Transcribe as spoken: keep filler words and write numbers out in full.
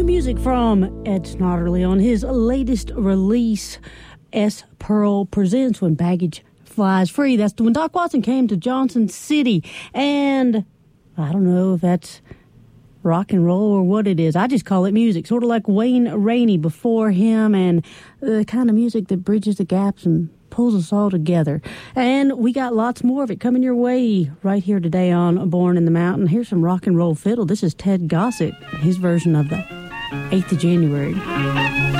New music from Ed Snodderly on his latest release, S. Pearl Presents When Baggage Flies Free. That's when Doc Watson came to Johnson City. And I don't know if that's rock and roll or what it is. I just call it music, sort of like Wayne Rainey before him, and the kind of music that bridges the gaps and pulls us all together. And we got lots more of it coming your way right here today on Born in the Mountain. Here's some rock and roll fiddle. This is Ted Gossett, his version of the eighth of January.